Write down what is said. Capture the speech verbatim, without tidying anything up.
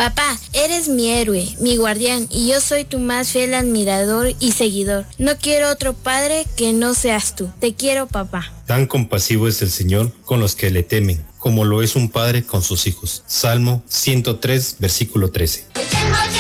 Papá, eres mi héroe, mi guardián, y yo soy tu más fiel admirador y seguidor. No quiero otro padre que no seas tú. Te quiero, papá. Tan compasivo es el Señor con los que le temen, como lo es un padre con sus hijos. Salmo ciento tres, versículo trece.